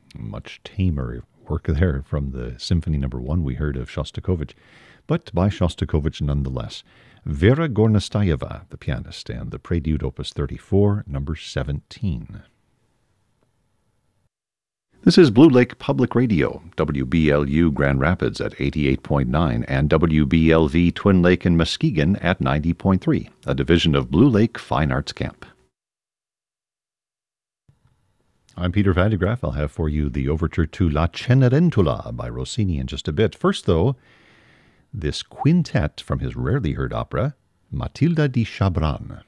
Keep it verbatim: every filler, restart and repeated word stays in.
Much tamer work there from the Symphony Number One we heard of Shostakovich, but by Shostakovich nonetheless. Vera Gornostayeva, the pianist, and the Prelude Opus thirty-four, number seventeen. This is Blue Lake Public Radio, W B L U Grand Rapids at eighty-eight point nine and W B L V Twin Lake and Muskegon at ninety point three, a division of Blue Lake Fine Arts Camp. I'm Peter Van de Graaff. I'll have for you the overture to La Cenerentola by Rossini in just a bit. First, though, this quintet from his rarely heard opera, Matilda di Chabran.